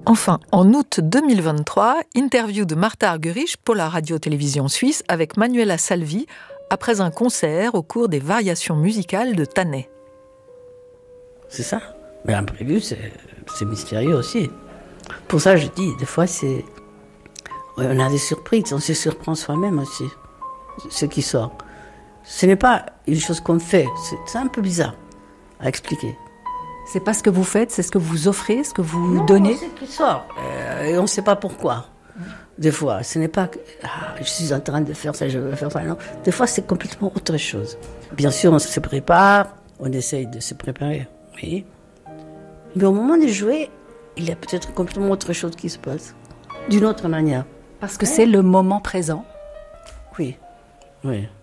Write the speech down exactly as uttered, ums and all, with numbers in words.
Enfin, en août deux mille vingt-trois, interview de Martha Argerich pour la radio-télévision suisse avec Manuela Salvi après un concert au cours des variations musicales de Tanet. C'est ça. Mais l'imprévu, c'est, c'est mystérieux aussi. Pour ça, je dis, des fois, c'est... Ouais, on a des surprises, on se surprend soi-même aussi, ce qui sort. Ce n'est pas une chose qu'on fait, c'est, c'est un peu bizarre à expliquer. C'est pas ce que vous faites, c'est ce que vous offrez, ce que vous non, donnez. C'est ce qui sort, euh, et on ne sait pas pourquoi. Des fois, ce n'est pas que ah, je suis en train de faire ça, je veux faire ça. Non, des fois, c'est complètement autre chose. Bien sûr, on se prépare, on essaye de se préparer, oui. Mais au moment de jouer, il y a peut-être complètement autre chose qui se passe, d'une autre manière. Parce que c'est le moment présent. Oui, oui.